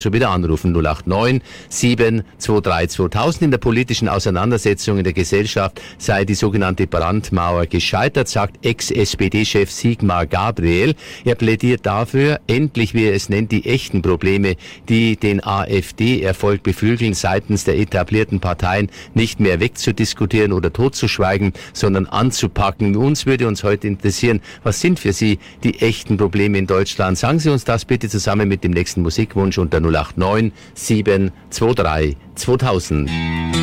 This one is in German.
Schon wieder anrufen 089 723 2000. In der politischen Auseinandersetzung in der Gesellschaft sei die sogenannte Brandmauer gescheitert, sagt Ex-SPD-Chef Sigmar Gabriel. Er plädiert dafür, endlich, wie er es nennt, die echten Probleme, die den AfD-Erfolg beflügeln, seitens der etablierten Parteien nicht mehr wegzudiskutieren oder totzuschweigen, sondern anzupacken. Uns würde heute interessieren, was sind für Sie die echten Probleme in Deutschland? Sagen Sie uns das bitte zusammen mit dem nächsten Musikwunsch unter 089 723 2000.